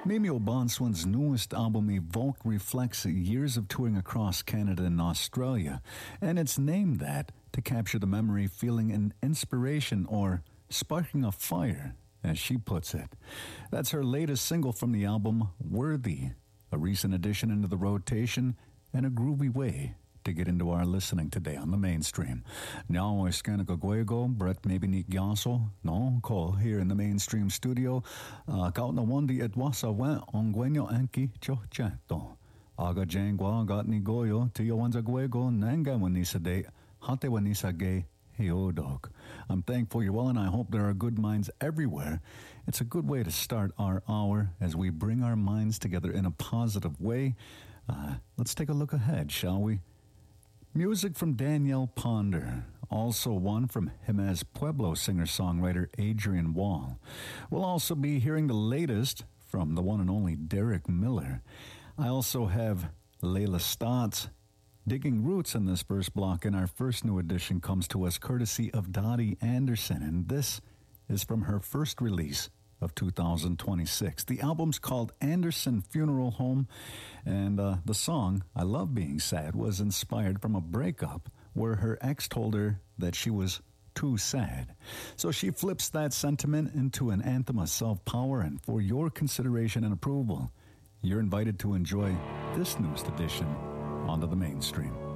Mimi O'Bonswan's newest album, Evoke, reflects years of touring across Canada and Australia, and it's named that to capture the memory, feeling, and inspiration, or sparking a fire, as she puts it. That's her latest single from the album, Worthy, a recent addition into the rotation, and a groovy way to get into our listening today on the mainstream. Now, Iskanika Guego, Brett maybe Nick Yaso, no, call here in the mainstream studio. Kaut na wandi et wasa went on Guenyo Anki Cho Chato. Aga Jangwa got ni goyo, Tio Wanza Guego, Nanga Wanisa de, Hate Wanisa Gay. Hey, dog. I'm thankful you're well, and I hope there are good minds everywhere. It's a good way to start our hour as we bring our minds together in a positive way. Let's take a look ahead, shall we? Music from Danielle Ponder, also one from Jimenez Pueblo singer-songwriter Adrian Wall. We'll also be hearing the latest from the one and only Derek Miller. I also have Layla Stotts digging roots in this first block, and our first new edition comes to us courtesy of Dottie Anderson, and this is from her first release of 2026. The album's called Anderson Funeral Home, and the song, I Love Being Sad, was inspired from a breakup where her ex told her that she was too sad. So she flips that sentiment into an anthem of self-power, and for your consideration and approval, you're invited to enjoy this newest edition onto the mainstream.